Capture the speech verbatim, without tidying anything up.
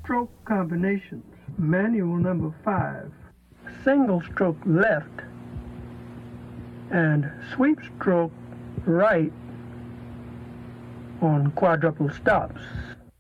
stroke combinations. Manual number five. Single stroke left and sweep stroke right on quadruple stops.